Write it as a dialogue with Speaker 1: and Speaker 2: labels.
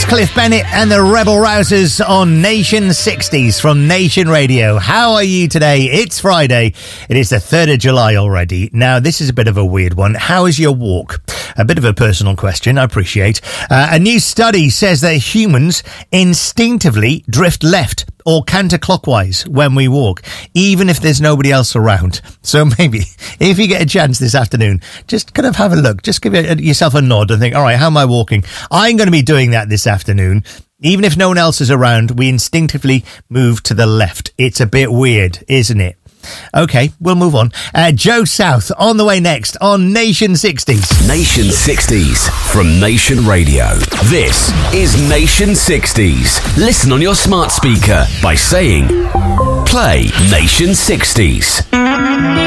Speaker 1: Cliff Bennett and the Rebel Rousers on Nation 60s from Nation Radio. How are you today? It's Friday. It is the 3rd of July already. Now, this is a bit of a weird one. How is your walk? A bit of a personal question, I appreciate. A new study says that humans instinctively drift left or counterclockwise when we walk, even if there's nobody else around. So maybe, if you get a chance this afternoon, just kind of have a look. Just give yourself a nod and think, all right, how am I walking? I'm going to be doing that this afternoon. Even if no one else is around, we instinctively move to the left. It's a bit weird, isn't it? Okay, we'll move on. Joe South on the way next on Nation 60s.
Speaker 2: Nation 60s from Nation Radio. This is Nation 60s. Listen on your smart speaker by saying, play Nation 60s.